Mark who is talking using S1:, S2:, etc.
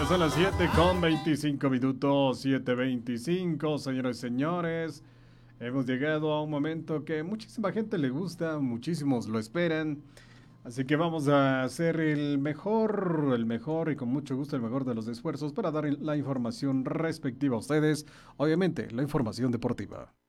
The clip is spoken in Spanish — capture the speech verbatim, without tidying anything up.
S1: Ya son las siete con veinticinco minutos, siete veinticinco, señores y señores. Hemos llegado a un momento que muchísima gente le gusta, muchísimos lo esperan. Así que vamos a hacer el mejor, el mejor y con mucho gusto el mejor de los esfuerzos para dar la información respectiva a ustedes. Obviamente, la información deportiva.